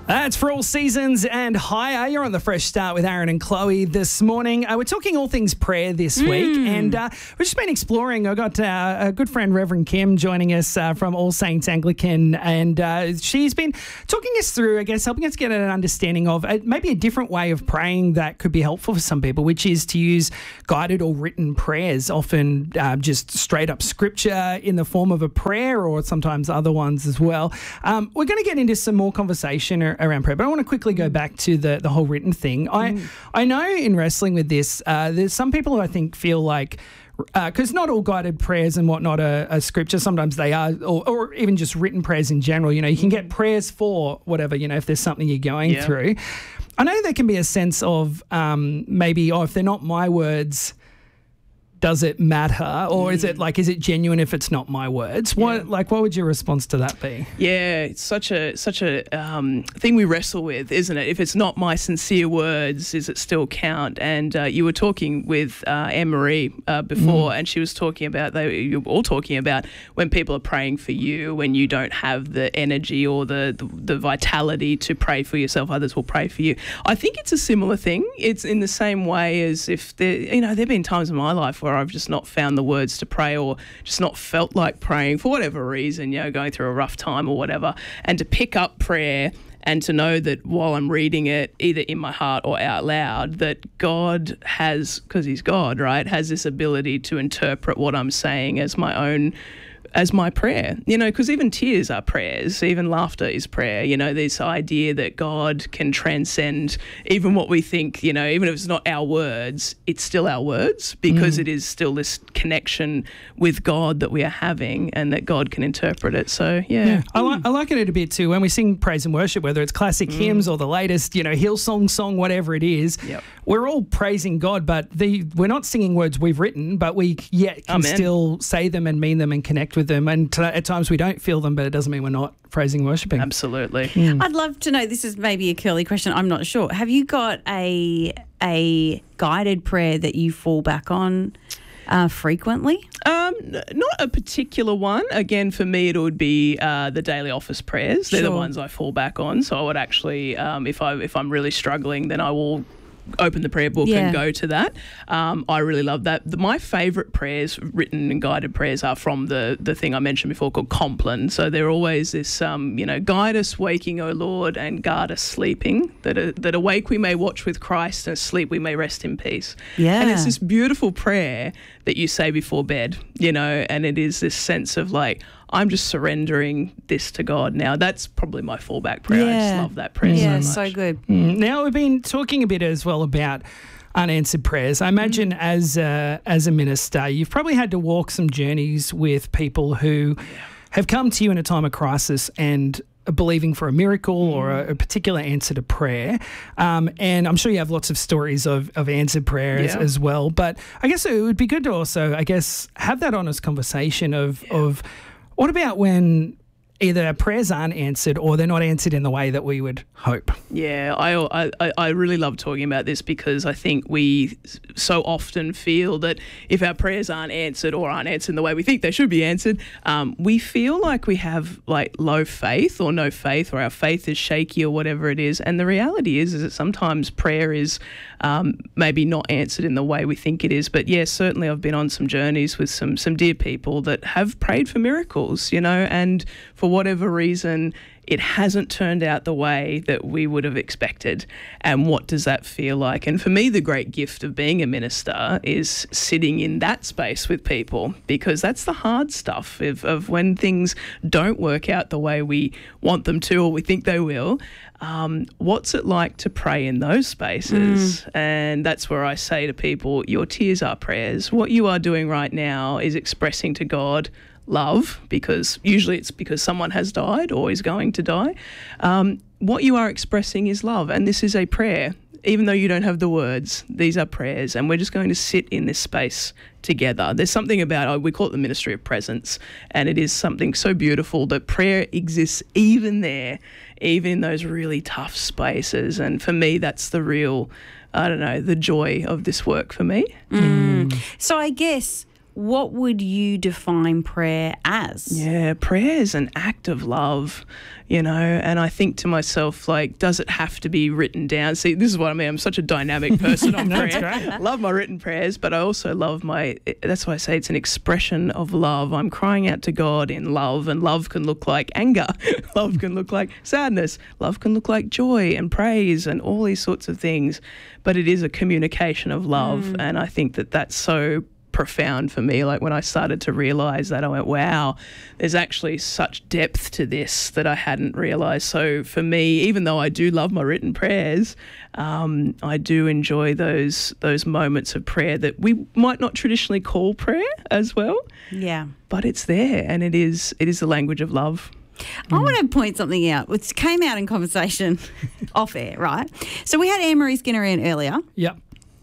That's For All Seasons and Higher. You're on The Fresh Start with Aaron and Chloe this morning. We're talking all things prayer this week, and we've just been exploring. I've got a good friend, Reverend Kim, joining us from All Saints Anglican, and she's been talking us through, I guess, helping us get an understanding of maybe a different way of praying that could be helpful for some people, which is to use guided or written prayers, often just straight up scripture in the form of a prayer, or sometimes other ones as well. We're going to get into some more conversation around prayer, but I want to quickly go back to the whole written thing. I know in wrestling with this, there's some people who I think feel like, because not all guided prayers and whatnot are scripture. Sometimes they are, or even just written prayers in general. You know, you can get prayers for whatever, you know, if there's something you're going through. I know there can be a sense of maybe, if they're not my words, does it matter? Or is it genuine if it's not my words? What would your response to that be? Yeah, it's such a thing we wrestle with, isn't it? If it's not my sincere words, does it still count? And you were talking with Anne-Marie before, and she was talking about, you were all talking about when people are praying for you, when you don't have the energy or the vitality to pray for yourself, others will pray for you. I think it's a similar thing. It's in the same way as if there have been times in my life where I've just not found the words to pray, or just not felt like praying for whatever reason, going through a rough time or whatever, and to pick up prayer and to know that while I'm reading it, either in my heart or out loud, that God has, because he's God, right, has this ability to interpret what I'm saying as my own, as my prayer, because even tears are prayers, even laughter is prayer, this idea that God can transcend even what we think, even if it's not our words, it's still our words, because it is still this connection with God that we are having, and that God can interpret it. So, yeah. I like it a bit too. When we sing praise and worship, whether it's classic hymns or the latest, Hillsong song, whatever it is, we're all praising God, but we're not singing words we've written, but we can still say them and mean them and connect with them, and at times we don't feel them, but it doesn't mean we're not praising and worshipping. Absolutely. I'd love to know, this is maybe a curly question, I'm not sure. Have you got a guided prayer that you fall back on frequently? Not a particular one. Again, for me, it would be the daily office prayers. They're the ones I fall back on. So I would actually, if I'm really struggling, then I will open the prayer book and go to that. I really love that. My favourite prayers, written and guided prayers, are from the thing I mentioned before called Compline. So they're always this, guide us waking, O Lord, and guard us sleeping, that awake we may watch with Christ, and asleep we may rest in peace. Yeah. And it's this beautiful prayer that you say before bed, and it is this sense of I'm just surrendering this to God now. That's probably my fallback prayer. I just love that prayer so much. So good. Now, we've been talking a bit as well about unanswered prayers. I imagine as a minister, you've probably had to walk some journeys with people who have come to you in a time of crisis and are believing for a miracle or a particular answer to prayer. And I'm sure you have lots of stories of answered prayers as well. But I guess it would be good to also, have that honest conversation of what about when either our prayers aren't answered or they're not answered in the way that we would hope? Yeah, I really love talking about this, because I think we so often feel that if our prayers aren't answered or aren't answered in the way we think they should be answered, we feel like we have low faith or no faith, or our faith is shaky or whatever it is. And the reality is that sometimes prayer is maybe not answered in the way we think it is. But certainly I've been on some journeys with some dear people that have prayed for miracles, and for whatever reason, it hasn't turned out the way that we would have expected. And what does that feel like? And for me, the great gift of being a minister is sitting in that space with people, because that's the hard stuff of when things don't work out the way we want them to or we think they will. What's it like to pray in those spaces? And that's where I say to people, your tears are prayers. What you are doing right now is expressing to God love, because usually it's because someone has died or is going to die. What you are expressing is love, and this is a prayer. Even though you don't have the words, these are prayers, and we're just going to sit in this space together. There's something about, we call it the ministry of presence, and it is something so beautiful that prayer exists even there, even in those really tough spaces. And for me, that's the real, the joy of this work for me. So I guess what would you define prayer as? Yeah, prayer is an act of love, and I think to myself, like, does it have to be written down? See, this is what I mean. I'm such a dynamic person on prayer. That's great. I love my written prayers, but I also love that's why I say it's an expression of love. I'm crying out to God in love, and love can look like anger. Love can look like sadness. Love can look like joy and praise and all these sorts of things. But it is a communication of love, and I think that that's so profound for me. Like when I started to realise that, I went, wow, there's actually such depth to this that I hadn't realised. So for me, even though I do love my written prayers, I do enjoy those moments of prayer that we might not traditionally call prayer as well. Yeah. But it's there, and it is the language of love. I want to point something out, which came out in conversation off air, right? So we had Anne-Marie Skinner in earlier. Yep.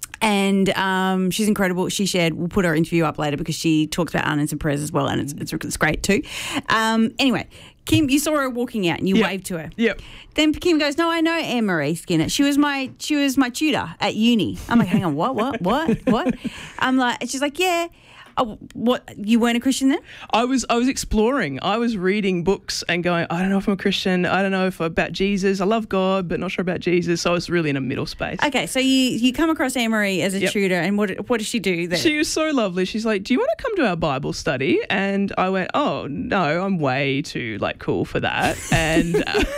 And she's incredible. She shared, we'll put her interview up later because she talks about unanswered prayers as well, and it's great too. Anyway, Kim, you saw her walking out and you waved to her. Yep. Then Kim goes, no, I know Anne-Marie Skinner. She was my tutor at uni. I'm like, hang on, what? I'm like, and she's like, yeah. Oh, what? You weren't a Christian then? I was exploring. I was reading books and going, I don't know if I'm a Christian. I don't know if I'm about Jesus. I love God, but not sure about Jesus. So I was really in a middle space. Okay, so you come across Anne-Marie as a tutor, and what does she do then? She was so lovely. She's like, do you want to come to our Bible study? And I went, oh, no, I'm way too cool for that. And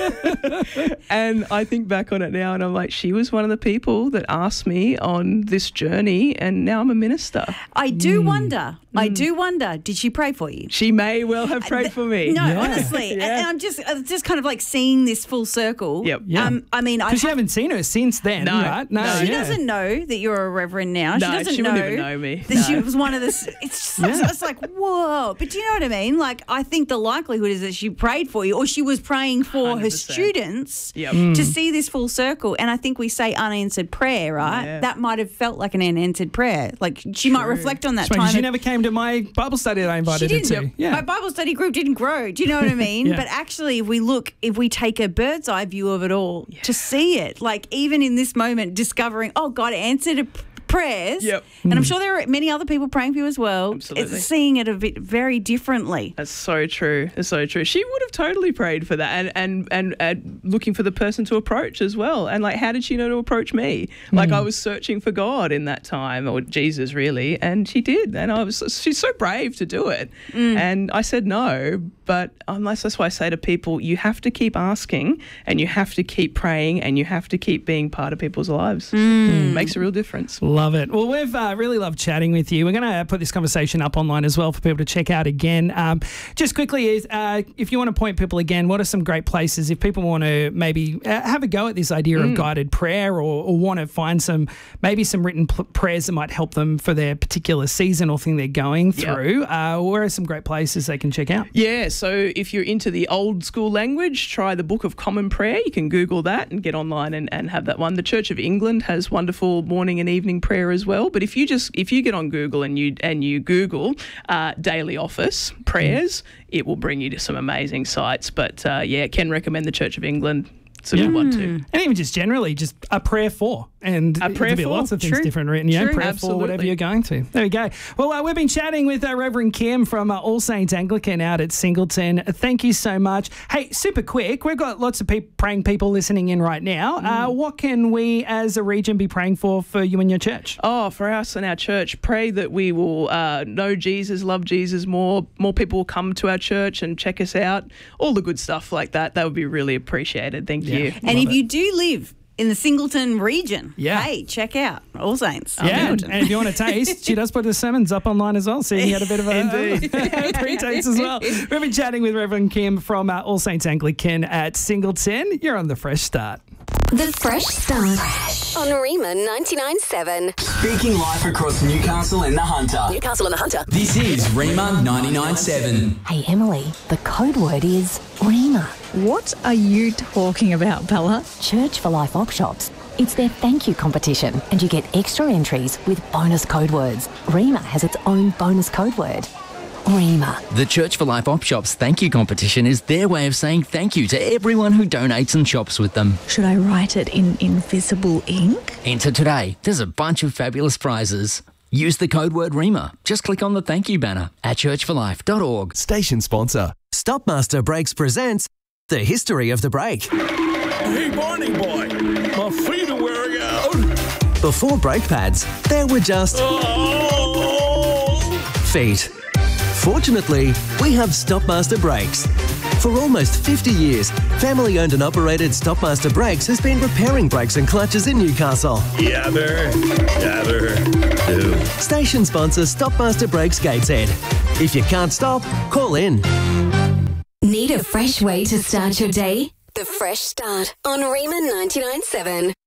and I think back on it now and I'm like, she was one of the people that asked me on this journey, and now I'm a minister. I do wonder, did she pray for you? She may well have prayed for me. No, honestly. And I'm just kind of like seeing this full circle. Yep. Yeah. I mean, because you haven't seen her since then, No. right? No. She doesn't know that you're a reverend now. No, she doesn't wouldn't even know me. that she was one of the. It's like, whoa. But do you know what I mean? Like, I think the likelihood is that she prayed for you, or she was praying for her 100%. students Yep. to see this full circle. And I think we say unanswered prayer, right? Yeah. That might have felt like an unanswered prayer. Like, she might reflect on that time. She never came to my Bible study that I invited her to. Yeah. My Bible study group didn't grow. Do you know what I mean? Yeah. But actually, if we take a bird's eye view of it all, to see it, like even in this moment, discovering, oh, God answered prayers. Yep. And I'm sure there are many other people praying for you as well. Absolutely. It's seeing it a bit very differently. That's so true. It's so true. She would have totally prayed for that and looking for the person to approach as well. And like, how did she know to approach me? Like I was searching for God in that time, or Jesus really, and she did. And she's so brave to do it. And I said no, but that's why I say to people, you have to keep asking, and you have to keep praying, and you have to keep being part of people's lives. Makes a real difference. Love it. Well, we've really loved chatting with you. We're going to put this conversation up online as well for people to check out again. Just quickly, if you want to point people again, what are some great places if people want to maybe have a go at this idea of guided prayer, or want to find some written prayers that might help them for their particular season or thing they're going through? Where are some great places they can check out? Yeah, so if you're into the old school language, try the Book of Common Prayer. You can Google that and get online and have that one. The Church of England has wonderful morning and evening prayer as well. But if you get on Google and you Google daily office prayers, it will bring you to some amazing sites. But can recommend the Church of England. It's a good one too. And even just generally, just a prayer for. And A prayer there'll be for. lots of things True. different written. Yeah, True. prayer Absolutely. for whatever you're going to. There we go. Well, we've been chatting with Reverend Kim from All Saints Anglican out at Singleton. Thank you so much. Hey, super quick, we've got lots of praying people listening in right now. What can we as a region be praying for you and your church? Oh, for us and our church, pray that we will know Jesus, love Jesus more. More people will come to our church and check us out. All the good stuff like that. That would be really appreciated. Thank you. And if you do live in the Singleton region, hey, check out All Saints. Yeah, and Singleton. if you want to taste, she does put the sermons up online as well, so you can get a bit of a pre-taste as well. We've been chatting with Reverend Kim from All Saints Anglican at Singleton. You're on The Fresh Start. The Fresh Start on Rima 99.7. Speaking live across Newcastle and the Hunter. This is Rima 99.7. Hey, Emily, the code word is Rima. What are you talking about, Bella? Church for Life op shops. It's their thank you competition, and you get extra entries with bonus code words. Rima has its own bonus code word. Rima. The Church for Life op shops thank you competition is their way of saying thank you to everyone who donates and shops with them. Should I write it in invisible ink? Enter today. There's a bunch of fabulous prizes. Use the code word REMA. Just click on the thank you banner at churchforlife.org. Station sponsor. Stopmaster Brakes presents The History of the Brake. Hey, Barney boy, my feet are wearing out. Before brake pads, there were just feet. Fortunately, we have Stopmaster Brakes. For almost 50 years, family-owned and operated Stopmaster Brakes has been repairing brakes and clutches in Newcastle. Yabber, do. Station sponsor Stopmaster Brakes Gateshead. If you can't stop, call in. Need a fresh way to start your day? The Fresh Start on Riemann 99.7.